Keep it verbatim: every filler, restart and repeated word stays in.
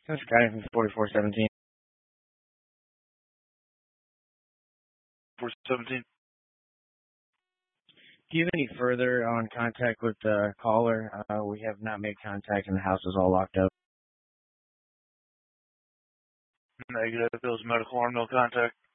This guy from forty-four seventeen. four seventeen. Do you have any further on contact with the caller? Uh, we have not made contact and the house is all locked up. Negative. There was medical arm, no contact.